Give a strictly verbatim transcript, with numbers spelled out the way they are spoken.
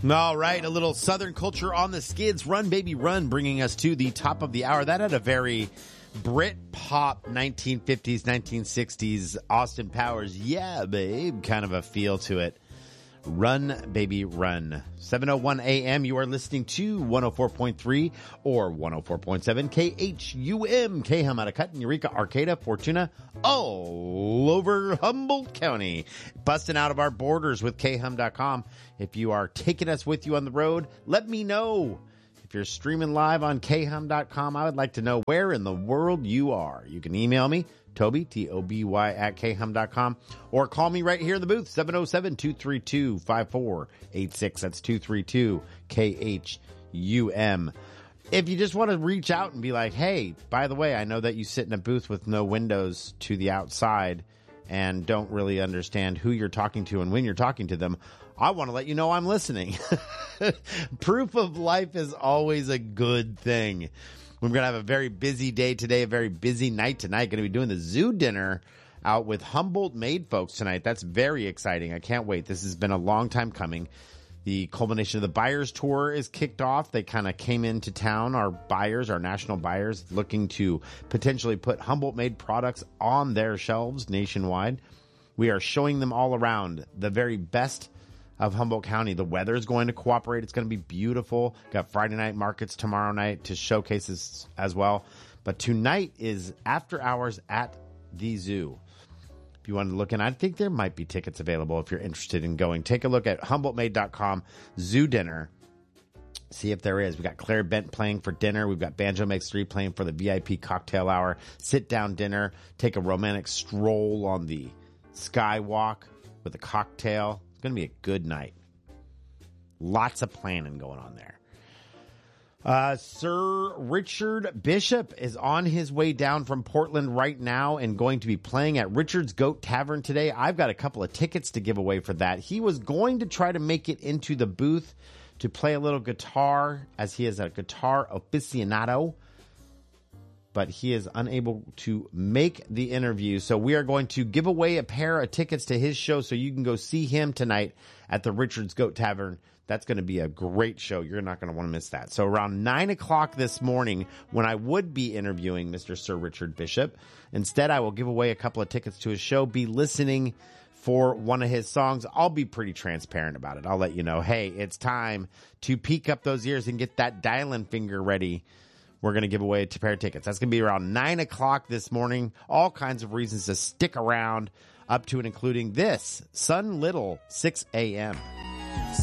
All right, a little Southern culture on the skids. Run, baby, run, bringing us to the top of the hour. That had a very Brit pop nineteen fifties, nineteen sixties Austin Powers, yeah, babe, kind of a feel to it. Run, baby, run. seven oh one a.m. You are listening to one oh four point three or one oh four point seven K H U M. K-Hum out of Cutton, Eureka, Arcata, Fortuna, all over Humboldt County. Busting out of our borders with K Hum dot com. If you are taking us with you on the road, let me know. If you're streaming live on K Hum dot com, I would like to know where in the world you are. You can email me, Toby, T O B Y, at K Hum dot com, or call me right here in the booth, seven oh seven, two three two, five four eight six. That's two three two K H U M. If you just want to reach out and be like, hey, by the way, I know that you sit in a booth with no windows to the outside and don't really understand who you're talking to and when you're talking to them, I want to let you know I'm listening. Proof of life is always a good thing. We're going to have a very busy day today, a very busy night tonight. Going to be doing the zoo dinner out with Humboldt Made folks tonight. That's very exciting. I can't wait. This has been a long time coming. The culmination of the buyers tour is kicked off. They kind of came into town, our buyers, our national buyers, looking to potentially put Humboldt Made products on their shelves nationwide. We are showing them all around the very best of Humboldt County. The weather is going to cooperate. It's going to be beautiful. Got Friday night markets tomorrow night to showcase this as well. But tonight is after hours at the zoo. If you want to look in, I think there might be tickets available if you're interested in going. Take a look at Humboldt Made dot com, Zoo Dinner. See if there is. We got Claire Bent playing for dinner. We've got Banjo Makes Three playing for the V I P cocktail hour. Sit down dinner. Take a romantic stroll on the skywalk with a cocktail. It's going to be a good night. Lots of planning going on there. Uh, Sir Richard Bishop is on his way down from Portland right now and going to be playing at Richard's Goat Tavern today. I've got a couple of tickets to give away for that. He was going to try to make it into the booth to play a little guitar, as he is a guitar aficionado, but he is unable to make the interview. So we are going to give away a pair of tickets to his show so you can go see him tonight at the Richard's Goat Tavern. That's going to be a great show. You're not going to want to miss that. So around nine o'clock this morning, when I would be interviewing Mister Sir Richard Bishop, instead I will give away a couple of tickets to his show, be listening for one of his songs. I'll be pretty transparent about it. I'll let you know, hey, it's time to peek up those ears and get that dialing finger ready. We're going to give away a pair of tickets. That's going to be around nine o'clock this morning. All kinds of reasons to stick around, up to and including this, Sun Little, six a.m.